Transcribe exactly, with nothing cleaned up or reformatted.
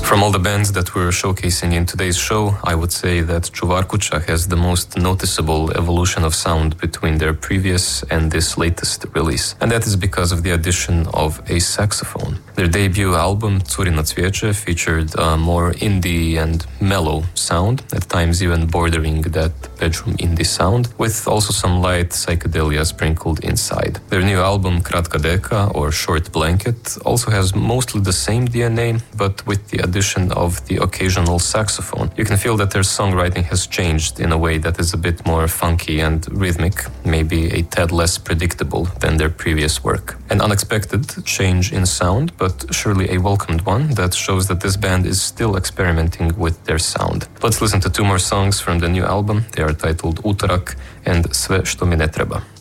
From all the bands that we're showcasing in today's show, I would say that Čuvarkuća has the most noticeable evolution of sound between their previous and this latest release. And that is because of the addition of a saxophone. Their debut album, Curino cvijeće, featured a more indie and mellow sound, at times even bordering that bedroom indie sound, with also some light psychedelia sprinkled inside. Their new album, Kratka deka, or Short Blanket, also has mostly the same D N A, but with the addition of the occasional saxophone. You can feel that their songwriting has changed in a way that is a bit more funky and rhythmic, maybe a tad less predictable than their previous work. An unexpected change in sound, but surely a welcomed one that shows that this band is still experimenting with their sound. Let's listen to two more songs from the new album. They are titled Utorak and Sve što mi ne treba.